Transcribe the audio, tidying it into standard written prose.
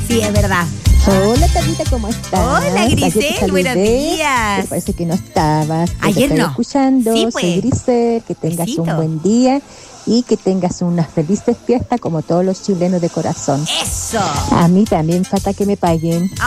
Sí, es verdad. Hola, Carlita, ¿cómo estás? Hola, Grisel, buenos días. Me parece que no estabas. Ayer te estoy no. escuchando. Sí, pues. Soy Grisel, que tengas Besito. un buen día y que tengas unas felices fiestas como todos los chilenos de corazón. ¡Eso! A mí también falta que me paguen.